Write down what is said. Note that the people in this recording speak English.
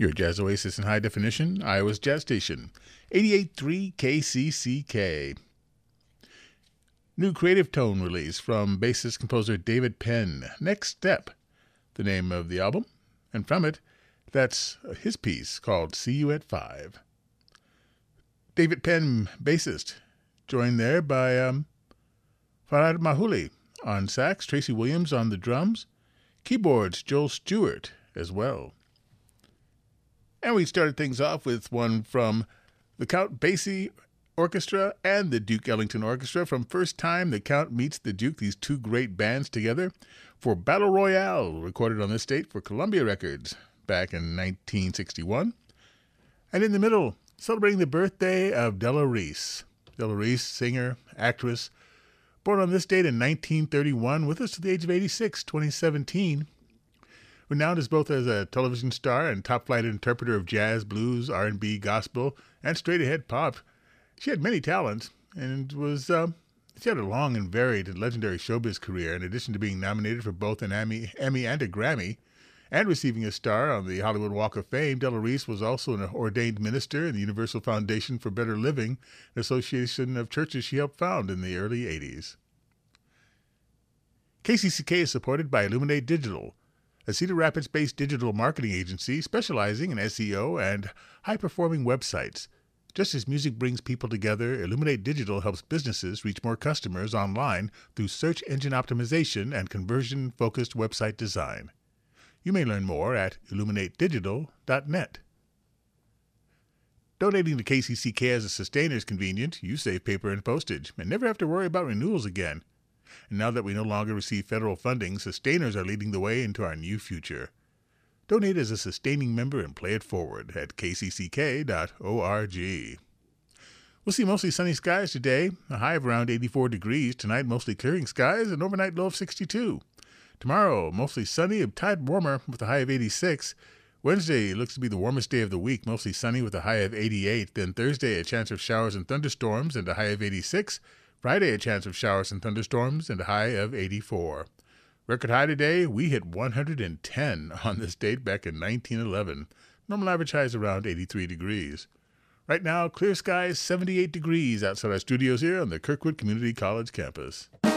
Your Jazz Oasis in High Definition, Iowa's Jazz Station, 88.3 KCCK. New Creative Tone release from bassist-composer David Penn, Next Step, the name of the album, and from it, that's his piece called See You at 5. David Penn, bassist, joined there by Farhad Mahuli on sax, Tracy Williams on the drums, keyboards, Joel Stewart as well. And we started things off with one from the Count Basie Orchestra and the Duke Ellington Orchestra from First Time the Count Meets the Duke, these two great bands together, for Battle Royale, recorded on this date for Columbia Records back in 1961. And in the middle, celebrating the birthday of Della Reese. Della Reese, singer, actress, born on this date in 1931, with us to the age of 86, 2017. Renowned as both as a television star and top-flight interpreter of jazz, blues, R&B, gospel, and straight-ahead pop, she had many talents, and she had a long and varied and legendary showbiz career, in addition to being nominated for both an Emmy and a Grammy, and receiving a star on the Hollywood Walk of Fame. Della Reese was also an ordained minister in the Universal Foundation for Better Living, an association of churches she helped found in the early 80s. KCCK is supported by Illuminate Digital, a Cedar Rapids-based digital marketing agency specializing in SEO and high-performing websites. Just as music brings people together, Illuminate Digital helps businesses reach more customers online through search engine optimization and conversion-focused website design. You may learn more at illuminatedigital.net. Donating to KCCK as a sustainer is convenient. You save paper and postage and never have to worry about renewals again. And now that we no longer receive federal funding, sustainers are leading the way into our new future. Donate as a sustaining member and play it forward at kcck.org. We'll see mostly sunny skies today, a high of around 84 degrees. Tonight, mostly clearing skies, an overnight low of 62. Tomorrow, mostly sunny, a tad warmer with a high of 86. Wednesday looks to be the warmest day of the week, mostly sunny with a high of 88. Then Thursday, a chance of showers and thunderstorms and a high of 86. Friday, a chance of showers and thunderstorms and a high of 84. Record high today, we hit 110 on this date back in 1911. Normal average high is around 83 degrees. Right now, clear skies, 78 degrees outside our studios here on the Kirkwood Community College campus.